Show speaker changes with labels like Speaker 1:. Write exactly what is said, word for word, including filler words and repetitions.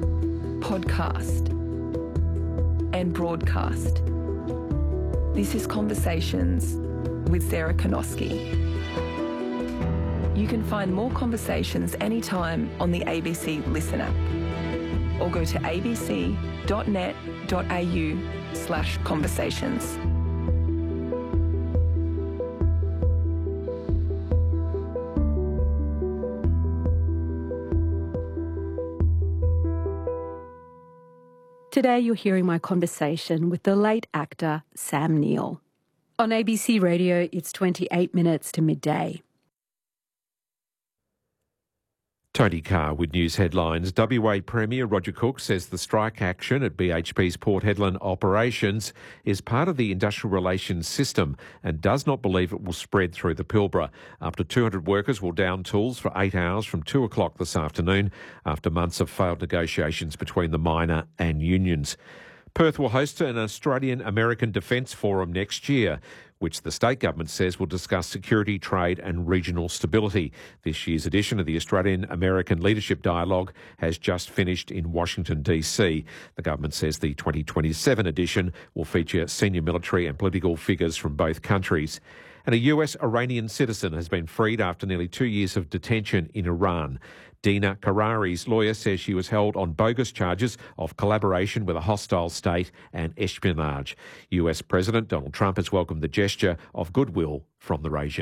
Speaker 1: podcast, and broadcast. This is Conversations with Sarah Konoski. You can find more conversations anytime on the A B C Listen app, or go to abc.net.au slash conversations.
Speaker 2: Today you're hearing my conversation with the late actor Sam Neill. On A B C Radio, it's twenty-eight minutes to midday.
Speaker 3: Tony Carr with news headlines. W A Premier Roger Cook says the strike action at B H P's Port Hedland operations is part of the industrial relations system and does not believe it will spread through the Pilbara. Up to two hundred workers will down tools for eight hours from two o'clock this afternoon after months of failed negotiations between the miner and unions. Perth will host an Australian-American Defence Forum next year, which the state government says will discuss security, trade and regional stability. This year's edition of the Australian-American Leadership Dialogue has just finished in Washington, D C. The government says the twenty twenty-seven edition will feature senior military and political figures from both countries. And a U S-Iranian citizen has been freed after nearly two years of detention in Iran. Dina Karari's lawyer says she was held on bogus charges of collaboration with a hostile state and espionage. U S President Donald Trump has welcomed the gesture of goodwill from the regime.